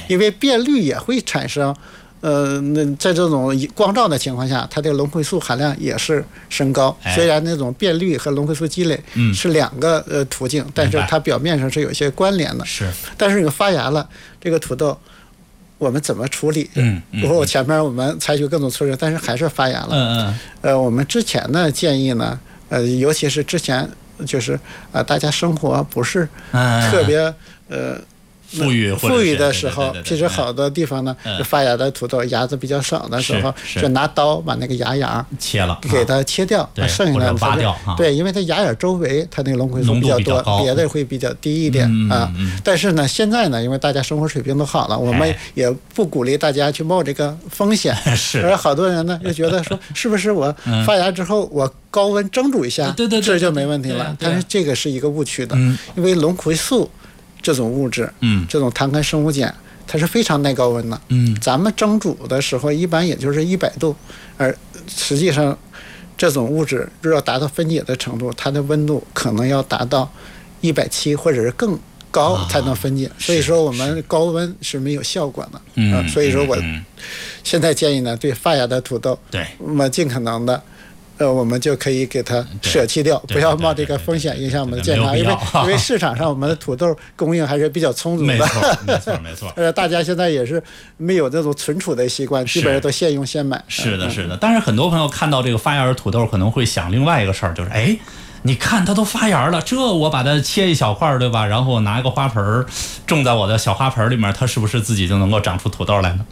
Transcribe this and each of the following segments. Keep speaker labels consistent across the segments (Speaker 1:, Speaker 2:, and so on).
Speaker 1: 因为变绿也会产生。那在这种光照的情况下，它这个龙葵素含量也是升高。虽然那种变绿和龙葵素积累是两个途径，但是它表面上是有些关联的。
Speaker 2: 是，
Speaker 1: 但是你发芽了，这个土豆我们怎么处理？我前面我们采取各种措施，但是还是发芽了。我们之前的建议呢，尤其是之前就是大家生活不是特别富裕的时候，其实好多地方呢，发芽的土豆芽子比较少的时候，就拿刀把那个芽芽
Speaker 2: 切了，
Speaker 1: 给它切掉，剩下的
Speaker 2: 挖掉。
Speaker 1: 对，因为它芽眼周围它那个龙葵素比较多，别的会比较低一点啊。但是呢，现在呢，因为大家生活水平都好了，我们也不鼓励大家去冒这个风险。而好多人呢又觉得说，是不是我发芽之后我高温蒸煮一下，这就没问题了？但是这个是一个误区的，因为龙葵素这种物质，这种碳酐生物碱，它是非常耐高温的。咱们蒸煮的时候一般也就是100度，而实际上这种物质若要达到分解的程度，它的温度可能要达到170或者是更高才能分解。所以说我们高温是没有效果的。所以说我现在建议呢，对发芽的土豆，我们尽可能的。我们就可以给它舍弃掉，不要冒这个风险影响我们的健康，因为市场上我们的土豆供应还是比较充足的。
Speaker 2: 没错。
Speaker 1: 大家现在也是没有这种存储的习惯，基本上都现用现买。
Speaker 2: 是的。但是很多朋友看到这个发芽的土豆，可能会想另外一个事儿，就是你看它都发芽了，这我把它切一小块，对吧？然后拿一个花盆种在我的小花盆里面，它是不是自己就能够长出土豆来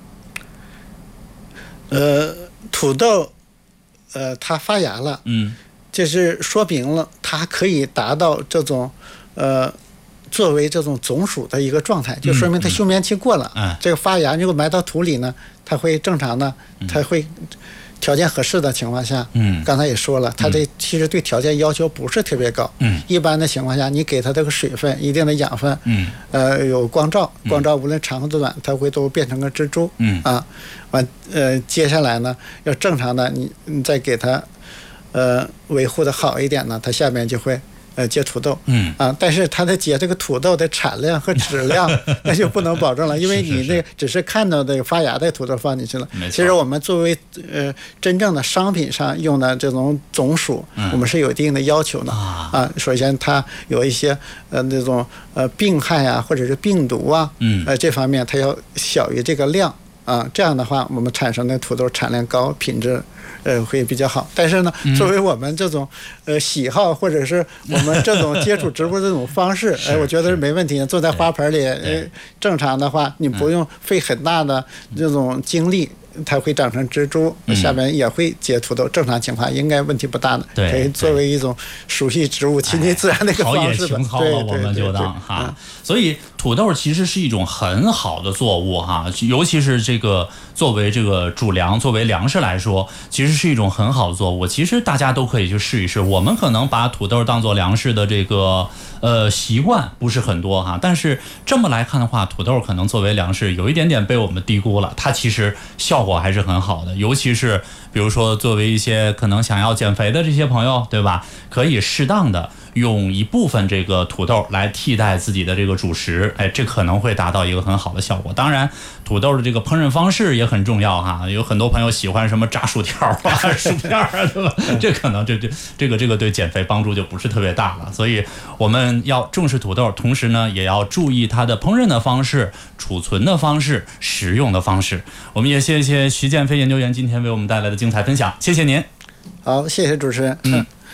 Speaker 1: 呢？土豆。它发芽了，这是说明了它可以达到这种，作为这种种属的一个状态，就说明它休眠期过了。这个发芽如果埋到土里呢，它会正常的，它会条件合适的情况下，刚才也说了，它这其实对条件要求不是特别高。一般的情况下，你给它这个水分、一定的养分，有光照无论长和短，它会都变成个蜘蛛。接下来呢，要正常的你再给它，维护的好一点呢，它下面就会结土豆。但是它的结这个土豆的产量和质量那就不能保证了，因为你那个只是看到这个发芽的土豆放进去了。其实我们作为真正的商品上用的这种种属，我们是有一定的要求的首先它有一些那种病害啊，或者是病毒啊，这方面它要小于这个量。这样的话，我们产生的土豆产量高，品质会比较好。但是呢，作为我们这种喜好，或者是我们这种接触植物这种方式，我觉得是没问题的。坐在花盆里，正常的话，你不用费很大的这种精力。它会长成蜘蛛，下面也会结土豆，正常情况应该问题不大的，可以作为一种熟悉植物、亲近自然的一个方式吧。
Speaker 2: 陶冶情操了，我们就当所以土豆其实是一种很好的作物尤其是这个作为这个主粮、作为粮食来说，其实是一种很好的作物。其实大家都可以去试一试。我们可能把土豆当做粮食的这个习惯不是很多但是这么来看的话，土豆可能作为粮食有一点点被我们低估了，它其实效果还是很好的。尤其是比如说作为一些可能想要减肥的这些朋友，对吧？可以适当的用一部分这个土豆来替代自己的这个主食，这可能会达到一个很好的效果。当然土豆的这个烹饪方式也很重要有很多朋友喜欢什么炸薯条薯片对吧？这可能这个对减肥帮助就不是特别大了。所以我们要重视土豆，同时呢也要注意它的烹饪的方式、储存的方式、食用的方式。我们也谢谢徐建飞研究员今天为我们带来的精彩分享，谢谢您。
Speaker 1: 好，谢谢主持人。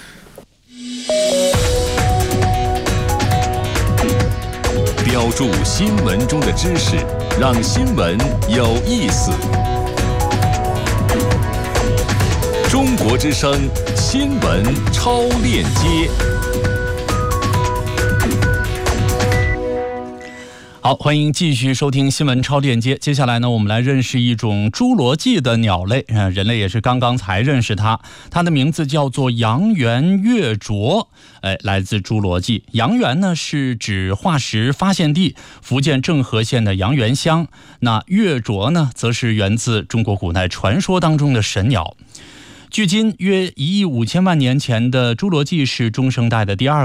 Speaker 3: 标注新闻中的知识，让新闻有意思。中国之声新闻超链接。
Speaker 2: 好，欢迎继续收听新闻超链接。接下来呢，我们来认识一种侏罗纪的鸟类，人类也是刚刚才认识它。它的名字叫做阳原月啄，来自侏罗纪。阳原呢是指化石发现地福建正和县的阳原乡，那月啄呢，则是源自中国古代传说当中的神鸟。距今约1亿5千万年前的侏罗纪是中生代的第二